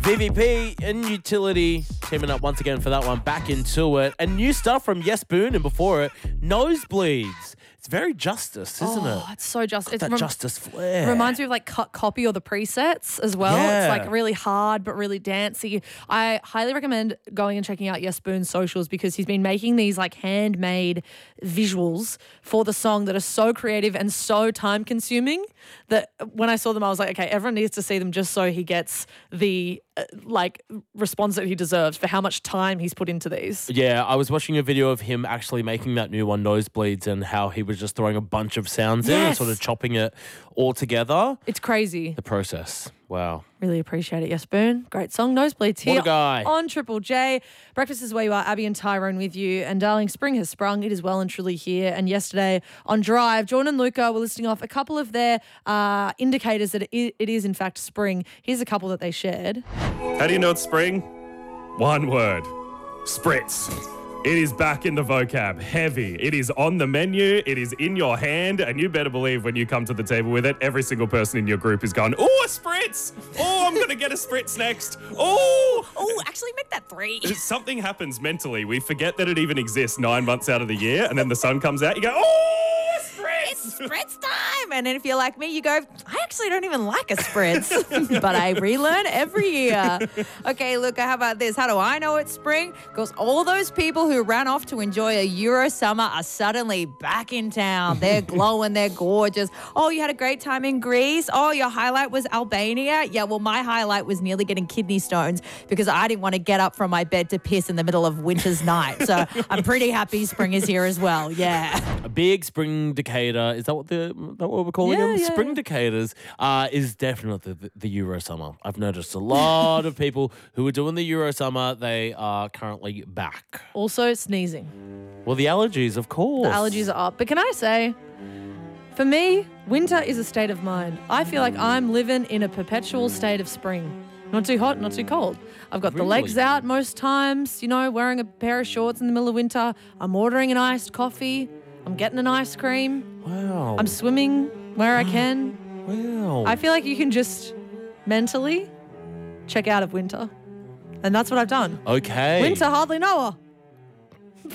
BVP and Utility teaming up once again for that one. Back into it. And new stuff from Yes Boone, and before it, Nosebleeds. It's very Justice, isn't it? Oh, it's so Justice. Got that Justice flair. It reminds me of like Cut Copy or the presets as well. Yeah. It's like really hard but really dancey. I highly recommend going and checking out Yes Boone's socials because he's been making these like handmade visuals for the song that are so creative and so time consuming that when I saw them I was like, okay, everyone needs to see them just so he gets the like response that he deserves for how much time he's put into these. Yeah, I was watching a video of him actually making that new one, Nosebleeds, and how he was just throwing a bunch of sounds in and sort of chopping it all together. It's crazy. The process. Wow. Really appreciate it. Yes, Boone. Great song. Nosebleeds here What a guy. on Triple J. Breakfast is where you are. Abby and Tyrone with you. And darling, spring has sprung. It is well and truly here. And yesterday on Drive, Jordan and Luca were listing off a couple of their indicators that it is in fact spring. Here's a couple that they shared. How do you know it's spring? One word. Spritz. It is back in the vocab. Heavy. It is on the menu. It is in your hand. And you better believe when you come to the table with it, every single person in your group is going, oh, a spritz. Oh, I'm going to get a spritz next. Oh, actually make that 3. something happens mentally. We forget that it even exists 9 months out of the year. And then the sun comes out. You go, oh, a spritz. It's spritz time. And then if you're like me, you go, I actually don't even like a spritz, but I relearn every year. Okay, Luca, how about this? How do I know it's spring? Because all those people who ran off to enjoy a Euro summer are suddenly back in town. They're glowing. They're gorgeous. Oh, you had a great time in Greece. Oh, your highlight was Albania. Yeah, well, my highlight was nearly getting kidney stones because I didn't want to get up from my bed to piss in the middle of winter's night. So I'm pretty happy spring is here as well. Yeah. A big spring indicator. Is that what we're calling them? Yeah. Spring indicators is definitely the Euro summer. I've noticed a lot of people who are doing the Euro summer, they are currently back. Also sneezing. Well, the allergies, of course. The allergies are up. But can I say, for me, winter is a state of mind. I feel like I'm living in a perpetual state of spring. Not too hot, not too cold. I've got the legs out most times, wearing a pair of shorts in the middle of winter. I'm ordering an iced coffee. I'm getting an ice cream. Wow. I'm swimming where I can. Wow. I feel like you can just mentally check out of winter. And that's what I've done. Okay. Winter, hardly know her.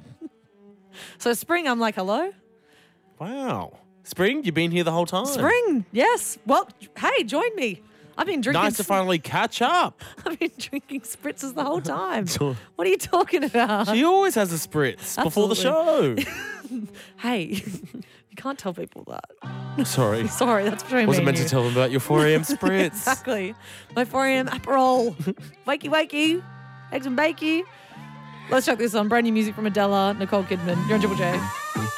So spring, I'm like, hello? Wow. Spring, you've been here the whole time. Spring, yes. Well, hey, join me. I've been drinking. Nice to finally catch up. I've been drinking spritzes the whole time. What are you talking about? She always has a spritz before the show. Hey, you can't tell people that. Sorry. Sorry, that's between me Wasn't and meant you. to tell them about your 4 a.m. spritz. Exactly. My 4 a.m. Aperol. Wakey, eggs and bakey. Let's check this on. Brand new music from Adele, Nicole Kidman. You're on Triple J.